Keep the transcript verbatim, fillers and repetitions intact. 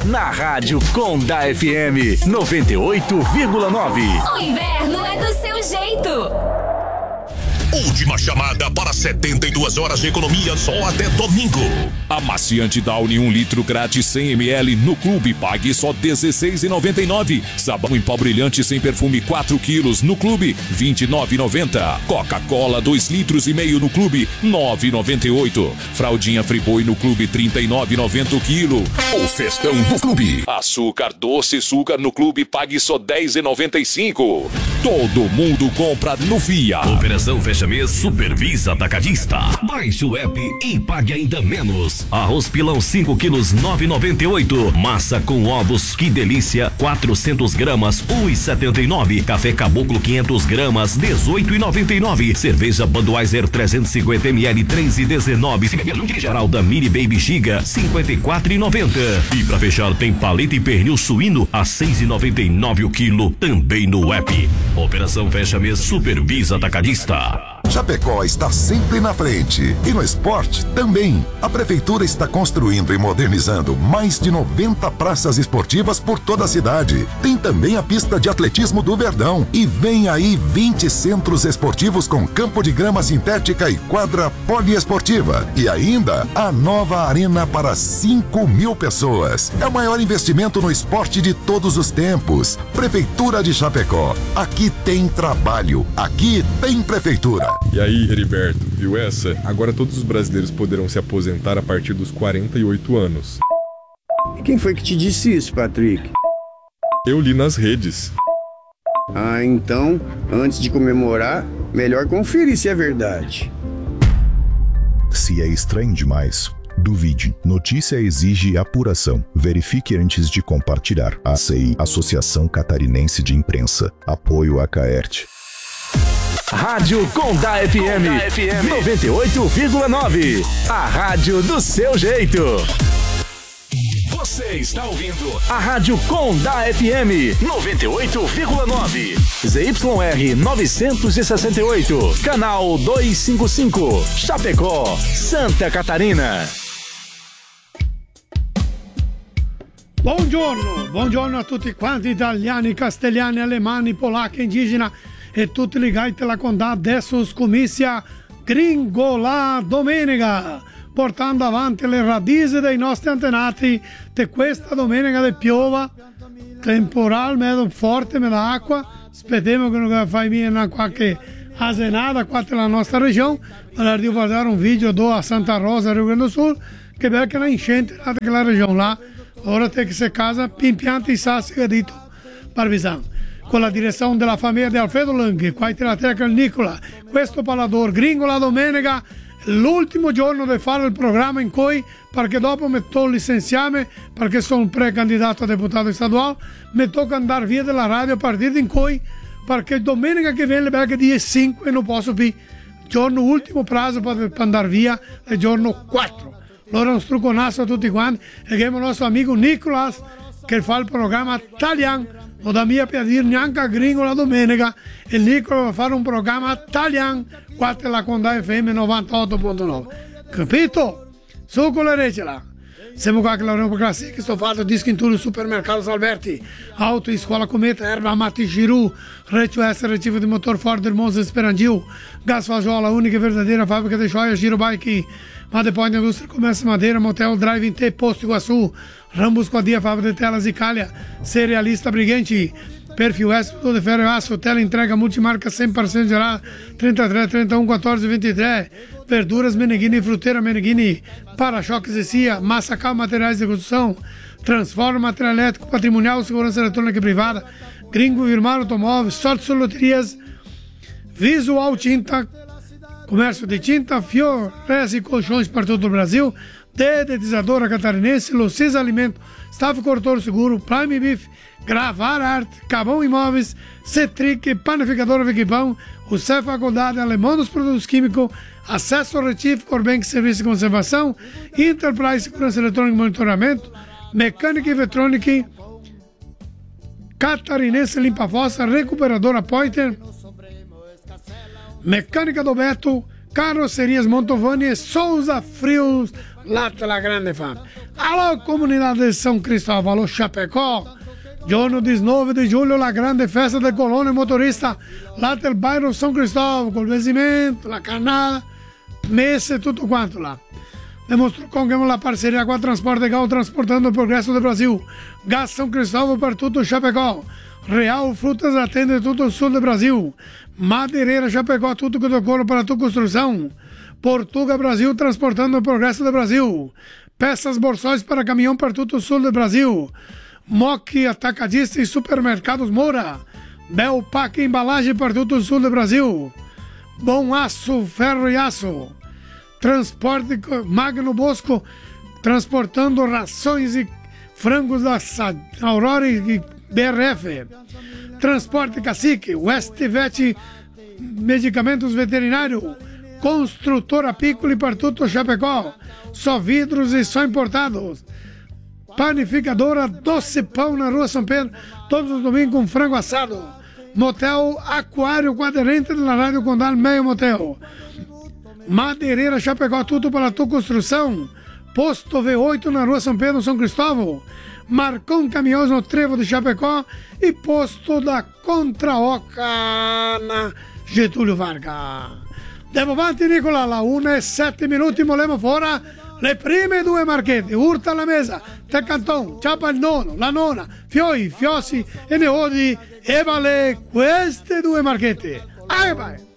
na Rádio Condá F M noventa e oito vírgula nove. O inverno é do seu jeito. Última chamada para setenta e duas horas de economia só até domingo. Amaciante Downy um litro grátis cem mililitros no clube, pague só dezesseis reais e noventa e nove centavos. Sabão em pó brilhante sem perfume quatro quilos no clube, vinte e nove reais e noventa centavos. Coca-Cola dois litros e meio no clube, nove reais e noventa e oito centavos. Fraldinha Friboi no clube, trinta e nove reais e noventa centavos o quilo. O festão do clube. Açúcar doce açúcar no clube, pague só dez reais e noventa e cinco centavos. Todo mundo compra no Via. Operação Fecha Mês Supervisa Atacadista. Baixe o app e pague ainda menos. Arroz pilão cinco quilos, nove reais e noventa e oito centavos. Massa com ovos, que delícia, quatrocentos gramas, um real e setenta e nove centavos. Café Caboclo quinhentos gramas, dezoito reais e noventa e nove centavos. Cerveja Budweiser trezentos e cinquenta mililitros, três reais e dezenove centavos. Fralda Mini Baby Giga, cinquenta e quatro reais e noventa centavos. E pra fechar tem paleta e pernil suíno a seis reais e noventa e nove centavos o quilo, também no app. Operação Fecha Mês Supervisa Atacadista. Chapecó está sempre na frente e no esporte também. A prefeitura está construindo e modernizando mais de noventa praças esportivas por toda a cidade. Tem também a pista de atletismo do Verdão e vem aí vinte centros esportivos com campo de grama sintética e quadra poliesportiva. E ainda a nova arena para cinco mil pessoas. É o maior investimento no esporte de todos os tempos. Prefeitura de Chapecó. Aqui tem trabalho. Aqui tem prefeitura. E aí, Heriberto, viu essa? Agora todos os brasileiros poderão se aposentar a partir dos quarenta e oito anos. E quem foi que te disse isso, Patrick? Eu li nas redes. Ah, então, antes de comemorar, melhor conferir se é verdade. Se é estranho demais, duvide. Notícia exige apuração. Verifique antes de compartilhar. A C I, Associação Catarinense de Imprensa. Apoio a Caerte. Rádio Condá F M, noventa e oito vírgula nove. A rádio do seu jeito. Você está ouvindo a Rádio Condá F M, noventa e oito vírgula nove. Z Y R novecentos e sessenta e oito. Canal duzentos e cinquenta e cinco. Chapecó, Santa Catarina. Buongiorno, buongiorno a tutti quanti italiani, castellani, alemani, polacchi, indigeni e tutti ligati alla Condá. Adesso scomissa Gringola Domenica, portando avanti le radici dei nostri antenati di questa domenica di piova, temporale, medio forte, medio acqua. Speriamo che non fai mia qualche asenada qua nella nostra regione. Allora devo guardare un video do a Santa Rosa, Rio Grande do Sul, che bella che la incente naquela regione là. Ora tem que ser casa pimpiante e sassi dito Parvisano. Con la direzione della famiglia di Alfredo Langhi, qua in tecnica Nicola, questo pallador Gringola Domenica, l'ultimo giorno di fare il programma in cui, perché dopo mi tocco licenziarmi, perché sono un precandidato a deputato staduale, mi tocca andare via dalla radio a partire in cui, perché domenica che viene perché dia cinque non posso più, giorno ultimo prazo per andare via, è giorno quattro. Allora un struconasso a tutti quanti, e che è il nostro amico Nicolas, che fa il programma italiano. Non da mia per dire neanche a Gringola Domenica, e Nicola va a fare un programma italiano qua la Condá F M novantotto virgola nove. Capito? Su con le recela. Siamo qua che l'Europa Classic, sto fatto disco in tour il supermercato Salverti, auto, scuola cometa, erba, matti, giru, Reccio S, recibo di motor Ford del Monza Sperangiu, gas fajola, unica e verdadeira fábrica de joias, giro bike, ma depois da indústria comércio madeira, motel, drive-in T, posto Iguaçu, Rambus Quadia, fábrica de telas Itália, cerealista Brigante, Perfil S, tudo de ferro e aço, tela entrega multimarca cem por cento geral, trinta e três, trinta e um, quatorze, vinte e três, verduras Meneghini, fruteira Meneghini, para-choques e cia, Massacal Materiais de Construção, Transforma Material Elétrico, Patrimonial, Segurança Eletrônica e Privada, Gringo Virmar Automóveis, Sorte Loterias, Visual Tinta, Comércio de Tinta, Fiores e Colchões para todo o Brasil, Dedetizadora Catarinense, Lucis Alimento, Staff Corretor Seguro, Prime Beef, Gravar Arte, Cabão Imóveis, Cetric, Panificadora Viquipão, o C E F Faculdade Alemão dos Produtos Químicos, Acesso Retífico, Corbenc Serviço de Conservação, Enterprise Segurança Eletrônica e Monitoramento, Mecânica e Eletrônica, Catarinense Limpa Fossa, Recuperadora Pointer, Mecânica do Beto, Carrocerias Montovani, Souza Frios latte la grande fame. Alô, comunidade de São Cristóvão, alô, Chapecó. Giorno diciannove di giugno, la grande festa del colono motorista là del bairro São Cristóvão, col vesimento, la carnada, messe e tutto quanto lá. Conquiamo la parceria com a Transporte Gal, transportando o progresso do Brasil. Gás São Cristóvão para tutto Chapecó. Real Frutas atende tutto o sul do Brasil. Madeireira Chapecó, tudo que eu decoro para tua construção. Portuga Brasil, transportando o progresso do Brasil. Peças Borsóis para caminhão para tutto o sul do Brasil. Moc Atacadista e Supermercados Moura. Belpac Embalagem para todo o sul do Brasil. Bom Aço, Ferro e Aço. Transporte Magno Bosco, transportando rações e frangos da Aurora e B R F. Transporte Cacique, Westvet Medicamentos Veterinários. Construtora Piccoli para todo o Chapecó. Só vidros e só importados. Panificadora Doce Pão na Rua São Pedro, todos os domingos com frango assado. Motel Aquário Quadrante na Rádio Condal Meio Motel. Madeireira Chapecó, tudo para a tua construção. Posto V oito na Rua São Pedro, São Cristóvão. Marcão Caminhões no Trevo de Chapecó e posto da Contraoca na Getúlio Vargas. Devo avanti Nicola, la una e sette minuti, molemo fora le prime due marchette. Urta alla mesa, te canton, ciapa il nono, la nona, fioi, fiosi e neodi e vale queste due marchette. Ai vai!